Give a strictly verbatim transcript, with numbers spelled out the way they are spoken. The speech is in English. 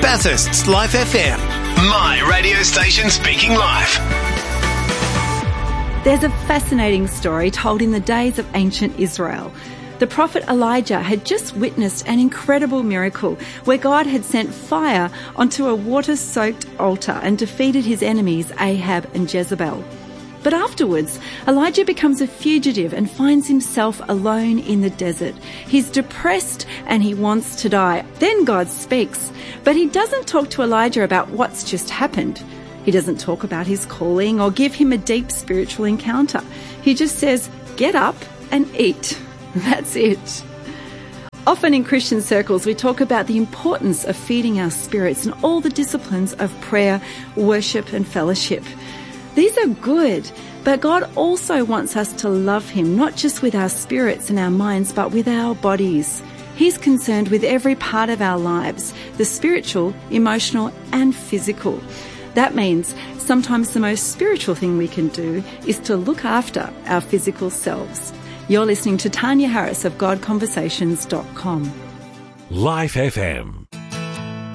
Bathurst's Life F M. My radio station speaking life. There's a fascinating story told in the days of ancient Israel. The prophet Elijah had just witnessed an incredible miracle where God had sent fire onto a water-soaked altar and defeated his enemies Ahab and Jezebel. But afterwards, Elijah becomes a fugitive and finds himself alone in the desert. He's depressed and he wants to die. Then God speaks, but he doesn't talk to Elijah about what's just happened. He doesn't talk about his calling or give him a deep spiritual encounter. He just says, get up and eat. That's it. Often in Christian circles, we talk about the importance of feeding our spirits and all the disciplines of prayer, worship and fellowship. These are good, but God also wants us to love him, not just with our spirits and our minds, but with our bodies. He's concerned with every part of our lives, the spiritual, emotional and physical. That means sometimes the most spiritual thing we can do is to look after our physical selves. You're listening to Tanya Harris of God Conversations dot com. Life F M.